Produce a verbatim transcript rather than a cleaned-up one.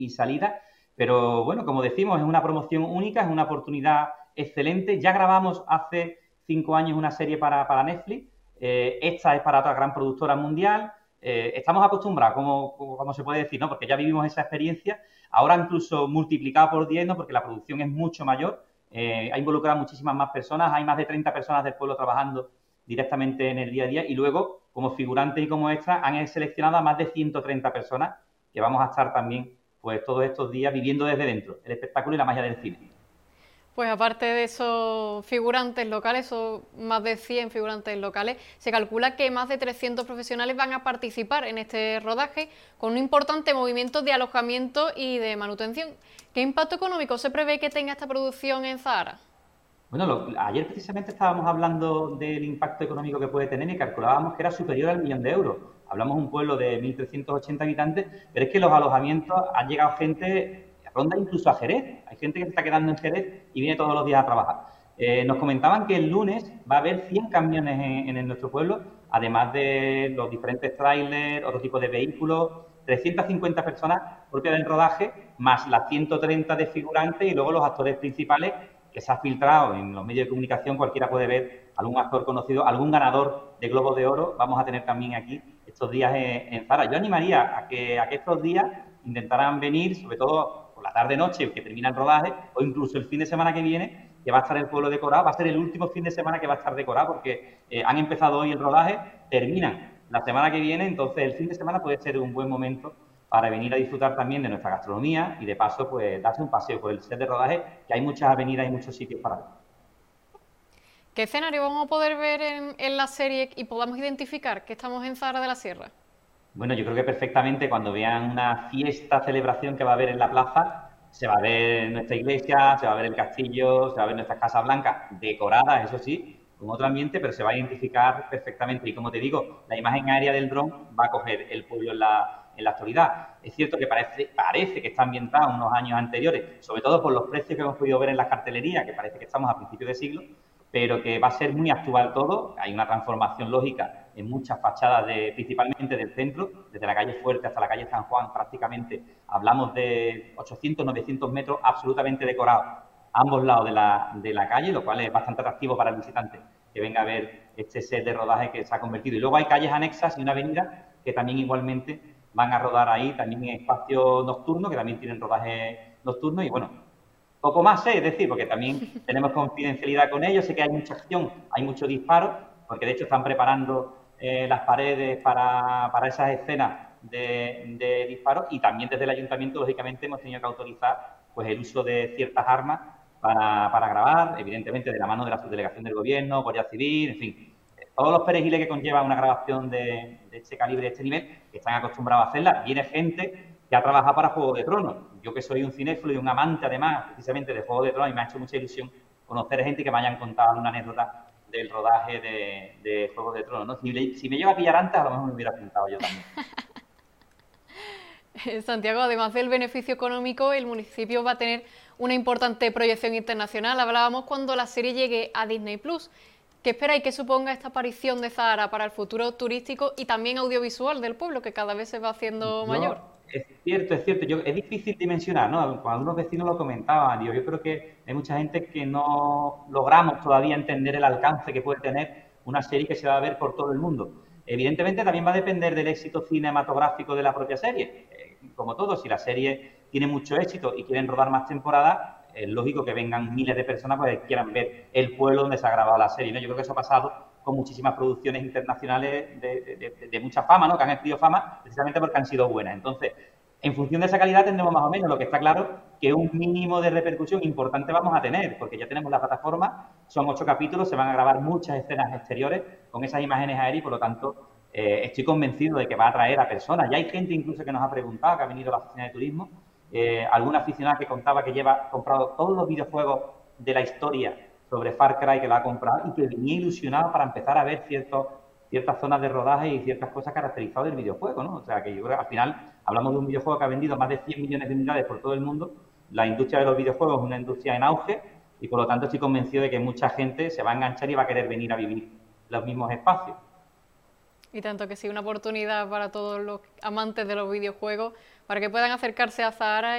y salida. Pero bueno, como decimos, es una promoción única, es una oportunidad excelente. Ya grabamos hace cinco años una serie para, para Netflix. Eh, esta es para otra gran productora mundial. Eh, estamos acostumbrados, como, como, como se puede decir, ¿no? Porque ya vivimos esa experiencia. Ahora incluso multiplicado por diez, ¿no? Porque la producción es mucho mayor. Eh, ha involucrado a muchísimas más personas. Hay más de treinta personas del pueblo trabajando directamente en el día a día. Y luego, como figurantes y como extras, han seleccionado a más de ciento treinta personas que vamos a estar también pues todos estos días viviendo desde dentro el espectáculo y la magia del cine. Pues aparte de esos figurantes locales, esos más de cien figurantes locales, se calcula que más de trescientos profesionales van a participar en este rodaje con un importante movimiento de alojamiento y de manutención. ¿Qué impacto económico se prevé que tenga esta producción en Zahara? Bueno, lo, ayer precisamente estábamos hablando del impacto económico que puede tener y calculábamos que era superior al millón de euros. Hablamos de un pueblo de mil trescientos ochenta habitantes, pero es que los alojamientos han llegado gente, ronda incluso a Jerez. Hay gente que se está quedando en Jerez y viene todos los días a trabajar. Eh, nos comentaban que el lunes va a haber cien camiones en, en nuestro pueblo, además de los diferentes trailers, otro tipo de vehículos, trescientas cincuenta personas propias del rodaje, más las ciento treinta de figurantes y luego los actores principales que se ha filtrado en los medios de comunicación. Cualquiera puede ver algún actor conocido, algún ganador de Globo de Oro. Vamos a tener también aquí estos días en, en Zara. Yo animaría a que, a que estos días intentaran venir, sobre todo por la tarde-noche, que termina el rodaje, o incluso el fin de semana que viene, que va a estar el pueblo decorado. Va a ser el último fin de semana que va a estar decorado, porque eh, han empezado hoy el rodaje, terminan la semana que viene, entonces el fin de semana puede ser un buen momento para venir a disfrutar también de nuestra gastronomía y de paso pues darse un paseo por el set de rodaje, que hay muchas avenidas y muchos sitios para ver. ¿Qué escenario vamos a poder ver en, en la serie y podamos identificar que estamos en Zahara de la Sierra? Bueno, yo creo que perfectamente cuando vean una fiesta, celebración que va a haber en la plaza, se va a ver nuestra iglesia, se va a ver el castillo, se va a ver nuestras casas blancas decoradas, eso sí, con otro ambiente, pero se va a identificar perfectamente. Y como te digo, la imagen aérea del dron va a coger el pueblo en la, en la actualidad. Es cierto que parece, parece que está ambientado en unos años anteriores, sobre todo por los precios que hemos podido ver en las cartelerías, que parece que estamos a principios de siglo, pero que va a ser muy actual todo. Hay una transformación lógica en muchas fachadas, de, principalmente del centro, desde la calle Fuerte hasta la calle San Juan, prácticamente hablamos de ochocientos, novecientos metros absolutamente decorados a ambos lados de la, de la calle, lo cual es bastante atractivo para el visitante que venga a ver este set de rodaje que se ha convertido. Y luego hay calles anexas y una avenida que también igualmente van a rodar ahí, también en espacio nocturno, que también tienen rodaje nocturno y bueno, poco más sé, es decir, porque también tenemos confidencialidad con ellos, sé que hay mucha acción, hay mucho disparo, porque de hecho están preparando eh, las paredes para, para esas escenas de, de disparos y también desde el ayuntamiento, lógicamente, hemos tenido que autorizar pues el uso de ciertas armas para, para grabar, evidentemente de la mano de la subdelegación del gobierno, Guardia Civil, en fin, todos los perejiles que conlleva una grabación de, de este calibre, de este nivel, que están acostumbrados a hacerla. Viene gente que ha trabajado para Juego de Tronos. Yo que soy un cinéfilo y un amante, además, precisamente de Juego de Tronos, y me ha hecho mucha ilusión conocer a gente que me hayan contado una anécdota del rodaje de, de Juego de Tronos, ¿no? Si, le, si me llega a pillar antes, a lo mejor me hubiera apuntado yo también. Santiago, además del beneficio económico, el municipio va a tener una importante proyección internacional. Hablábamos cuando la serie llegue a Disney Plus. ¿Qué esperáis que suponga esta aparición de Zahara para el futuro turístico y también audiovisual del pueblo, que cada vez se va haciendo mayor? Yo, es cierto, es cierto, yo, es difícil dimensionar, ¿no? Cuando algunos vecinos lo comentaban, digo, yo creo que hay mucha gente que no logramos todavía entender el alcance que puede tener una serie que se va a ver por todo el mundo. Evidentemente también va a depender del éxito cinematográfico de la propia serie. Eh, como todo, si la serie tiene mucho éxito y quieren rodar más temporadas, es lógico que vengan miles de personas pues, que quieran ver el pueblo donde se ha grabado la serie, ¿no? Yo creo que eso ha pasado con muchísimas producciones internacionales de, de, de, de mucha fama, ¿no? Que han adquirido fama precisamente porque han sido buenas. Entonces, en función de esa calidad tendremos más o menos, lo que está claro que un mínimo de repercusión importante vamos a tener, porque ya tenemos la plataforma, son ocho capítulos, se van a grabar muchas escenas exteriores con esas imágenes aéreas y por lo tanto eh, estoy convencido de que va a atraer a personas. Ya hay gente incluso que nos ha preguntado, que ha venido a la oficina de turismo, eh, algún aficionado que contaba que lleva comprado todos los videojuegos de la historia sobre Far Cry, que lo ha comprado y que venía ilusionado para empezar a ver ciertos, ciertas zonas de rodaje y ciertas cosas caracterizadas del videojuego, ¿no? O sea, que yo creo que al final hablamos de un videojuego que ha vendido más de cien millones de unidades por todo el mundo. La industria de los videojuegos es una industria en auge y por lo tanto estoy convencido de que mucha gente se va a enganchar y va a querer venir a vivir los mismos espacios. Y tanto que sí, una oportunidad para todos los amantes de los videojuegos, para que puedan acercarse a Zahara